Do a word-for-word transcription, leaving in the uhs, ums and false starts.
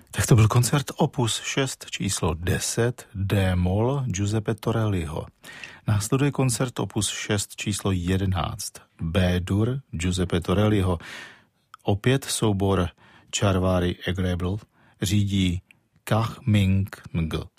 Tak to byl koncert opus šest číslo deset D-moll Giuseppe Torelliho. Následuje koncert opus šest číslo jedenáct B-dur Giuseppe Torelliho. Opět soubor Charvary Agreeable řídí Kah Ming Ng.